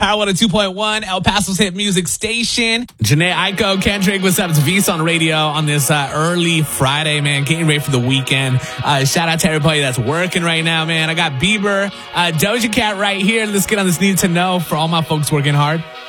Power 102.1, El Paso's hit music station. Janae Aiko, Kendrick, what's up? It's Visa on radio on this early Friday, man. Getting ready for the weekend. Shout out to everybody that's working right now, man. I got Bieber, Doja Cat right here. Let's get on this need to know for all my folks working hard.